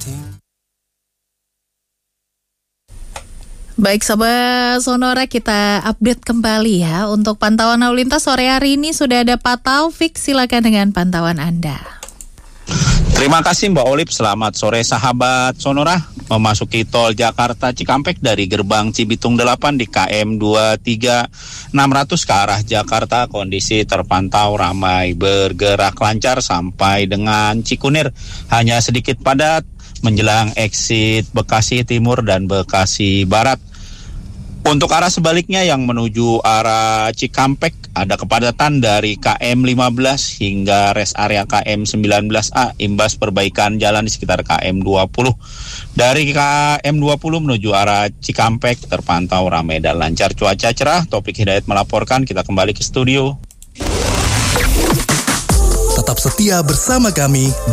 Baik Sobat Sonora, kita update kembali ya. Untuk pantauan lalu lintas sore hari ini sudah ada Pak Taufik, silakan dengan pantauan Anda. Terima kasih Mbak Olip, selamat sore sahabat Sonora. Memasuki tol Jakarta Cikampek dari gerbang Cibitung 8 di KM 23600 ke arah Jakarta, kondisi terpantau ramai, bergerak lancar sampai dengan Cikunir. Hanya sedikit padat menjelang exit Bekasi Timur dan Bekasi Barat. Untuk arah sebaliknya yang menuju arah Cikampek ada kepadatan dari KM 15 hingga rest area KM 19A imbas perbaikan jalan di sekitar KM 20. Dari KM 20 menuju arah Cikampek terpantau ramai dan lancar, cuaca cerah. Topik Hidayat melaporkan, kita kembali ke studio. Tetap setia bersama kami